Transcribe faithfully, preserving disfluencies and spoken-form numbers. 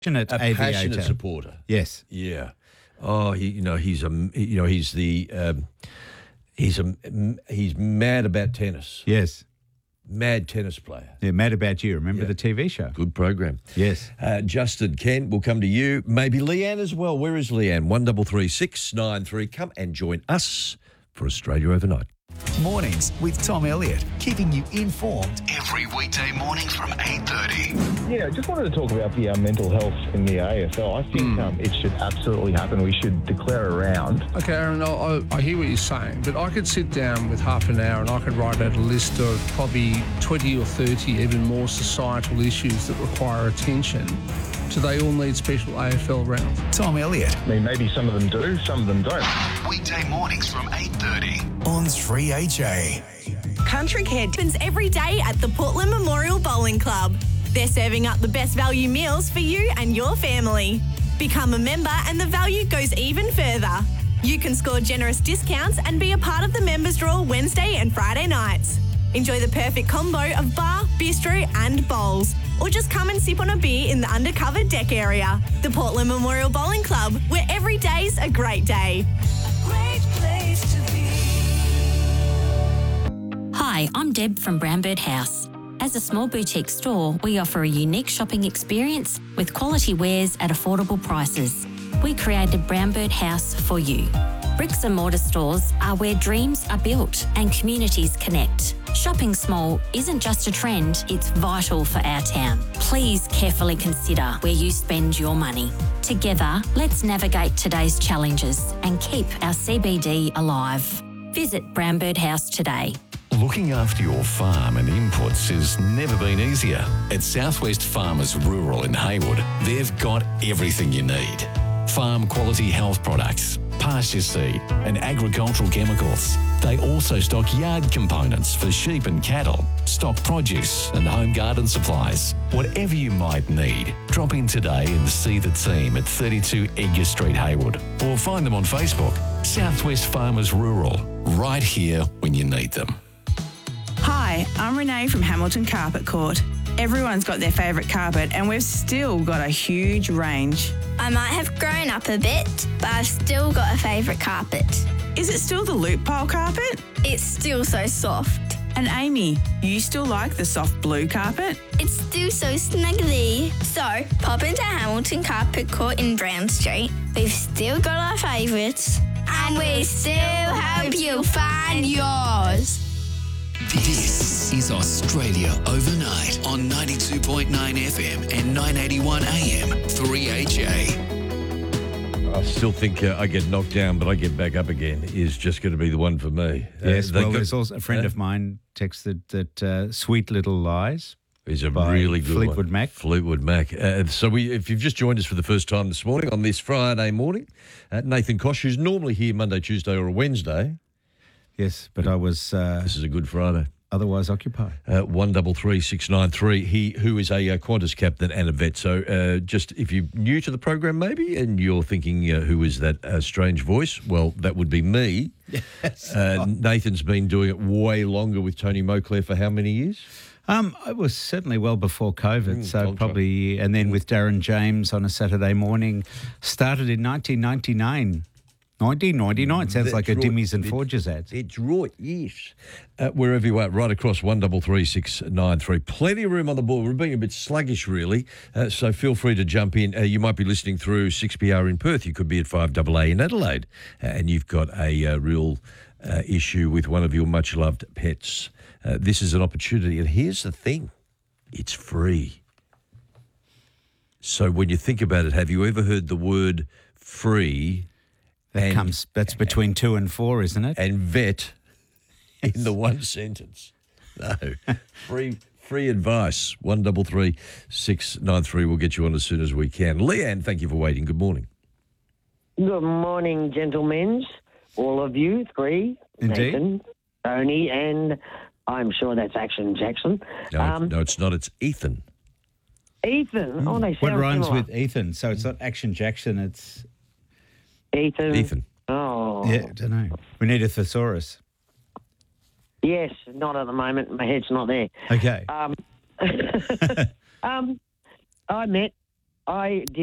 passionate a aviator. passionate supporter. Yes. Yeah. Oh, he, you know, he's a, you know, he's the, um, he's a, he's mad about tennis. Yes. Mad tennis player. Yeah, Mad About You. Remember Yeah. the T V show? Good program. Yes. Uh, Justin, Ken, we'll come to you. Maybe Leanne as well. Where is Leanne? One double three six nine three. Come and join us for Australia Overnight. Mornings with Tom Elliott, keeping you informed every weekday morning from eight thirty. Yeah, I just wanted to talk about the uh, mental health in the A F L. I think Mm. um, it should absolutely happen. We should declare a round. Okay, Aaron, I, I, I hear what you're saying, but I could sit down with half an hour and I could write out a list of probably twenty or thirty even more societal issues that require attention. Do they all need special A F L rounds? Tom Elliott, I mean, maybe some of them do, some of them don't. weekday mornings from eight thirty on three H A. Country Care happens every day at the Portland Memorial Bowling Club. They're serving up the best value meals for you and your family. Become a member and the value goes even further. You can score generous discounts and be a part of the members draw Wednesday and Friday nights. Enjoy the perfect combo of bar, bistro and bowls. Or just come and sip on a beer in the undercover deck area. The Portland Memorial Bowling Club, where every day's a great day. Great place to be. Hi, I'm Deb from Brownbird House. As a small boutique store, we offer a unique shopping experience with quality wares at affordable prices. We created Brownbird House for you. Bricks and mortar stores are where dreams are built and communities connect. Shopping small isn't just a trend, it's vital for our town. Please carefully consider where you spend your money. Together, let's navigate today's challenges and keep our C B D alive. Visit Brownbird House today. Looking after your farm and inputs has never been easier. At Southwest Farmers Rural in Haywood, they've got everything you need. Farm quality health products, pasture seed and agricultural chemicals. They also stock yard components for sheep and cattle, stock produce and home garden supplies. Whatever you might need, drop in today and see the team at thirty-two Edgar Street, Haywood, or find them on Facebook. Southwest Farmers Rural, right here when you need them. Hi, I'm Renee from Hamilton Carpet Court. Everyone's got their favourite carpet and we've still got a huge range. I might have grown up a bit, but I've still got a favourite carpet. Is it still the loop pole carpet? It's still so soft. And Amy, you still like the soft blue carpet? It's still so snuggly. So, pop into Hamilton Carpet Court in Brown Street. We've still got our favourites. And we still help you find yours. This is Australia Overnight on ninety-two point nine F M and nine eighty-one A M, three H A. I still think uh, I get knocked down, but I get back up again is just going to be the one for me. Yes, Uh, well, got- there's also a friend uh, of mine texted that uh, Sweet Little Lies is a by really good Fleetwood one. Mac. Fleetwood Mac. Uh, so we, if you've just joined us for the first time this morning on this Friday morning, uh, Nathan Kosh, who's normally here Monday, Tuesday or a Wednesday. Yes, but I was uh, This is a good Friday. otherwise occupied. Uh, one double three six nine three. He who is a uh, Qantas captain and a vet. So uh, just if you're new to the program, maybe, and you're thinking, uh, who is that uh, strange voice? Well, that would be me. Yes. Uh, Nathan's been doing it way longer with Tony Moclair for how many years? Um, it was certainly well before COVID, Mm, so long probably, and then with Darren James on a Saturday morning, started in nineteen ninety-nine. nineteen ninety-nine sounds That's like a right. Dimmies and It- Forges ad. It's right, yes. Uh, wherever you are, right across one double three six nine three. Plenty of room on the board. We're being a bit sluggish, really, uh, so feel free to jump in. Uh, you might be listening through six P R in Perth. You could be at five A A in Adelaide, uh, and you've got a uh, real uh, issue with one of your much-loved pets. Uh, this is an opportunity, and here's the thing. It's free. So when you think about it, have you ever heard the word free That and- comes. That's between two and four, isn't it? and vet in the one sentence? No. Free free advice. One double three six nine three. We'll get you on as soon as we can. Leanne, thank you for waiting. Good morning. Good morning, gentlemen. All of you, three. Indeed. Nathan, Tony, and I'm sure that's Action Jackson. No, Um, no, it's not. It's Ethan. Ethan. Oh, they What sound rhymes similar. with Ethan? So it's not Action Jackson, it's... Ethan? Ethan. Oh. Yeah, I don't know. We need a thesaurus. Yes, not at the moment. My head's not there. Okay. Um, um, I met I did.